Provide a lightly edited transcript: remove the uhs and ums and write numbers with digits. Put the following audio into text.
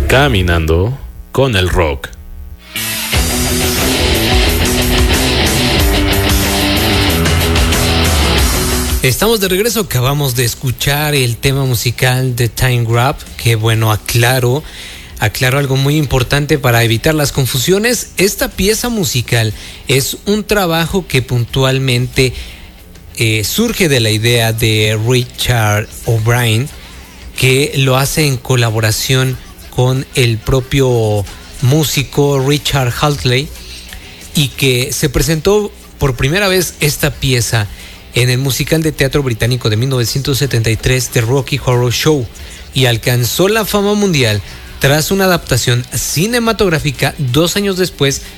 Caminando con el rock. Estamos de regreso, acabamos de escuchar el tema musical de Time Grab, que bueno, aclaro algo muy importante para evitar las confusiones. Esta pieza musical es un trabajo que puntualmente surge de la idea de Richard O'Brien, que lo hace en colaboración con el propio músico Richard Haltley, y que se presentó por primera vez esta pieza en el musical de teatro británico de 1973 The Rocky Horror Show, y alcanzó la fama mundial tras una adaptación cinematográfica 2 años después